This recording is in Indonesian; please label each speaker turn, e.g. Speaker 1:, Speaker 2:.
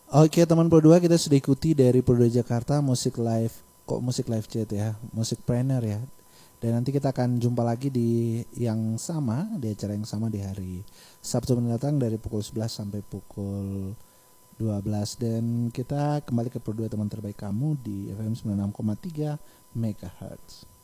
Speaker 1: Oke teman Pro 2, kita sudah ikuti dari Pro 2 Jakarta musik live, kok musik live chat ya, musik planner ya. Dan nanti kita akan jumpa lagi di yang sama, di acara yang sama di hari Sabtu mendatang dari pukul 11 sampai pukul 12. Dan kita kembali ke Pro 2 teman terbaik kamu di FM 96,3 MHz.